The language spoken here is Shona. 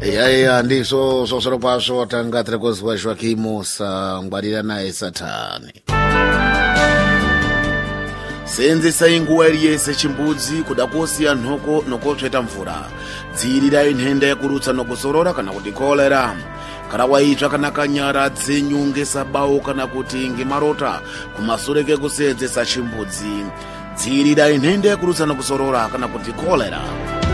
Eya ndiso sosoro pasho tangatire kuzwa Joaquim sangwarira naye Satani. Senzesa inguwa yese chimbudzi kuda kusiya nhoko nokotsveta mvura. Dzirira inhende yakurutsa nokusorora kana kuti kolera. Kana waitsva kana kanyara dzenyunge sabau kana kuti ngemarota kumasure kekusenzesa chimbudzi. Dzirira inhende yakurutsa nokusorora kana kuti kolera.